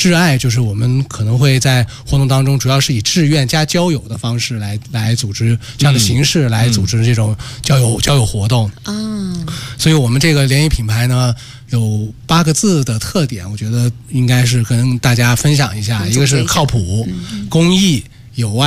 挚爱就是我们可能会在活动当中主要是以志愿加交友的方式来组织这样的形式来组织这种交友活动所以我们这个联谊品牌呢有8个字的特点，我觉得应该是跟大家分享一下，一个是靠谱、公益、有爱。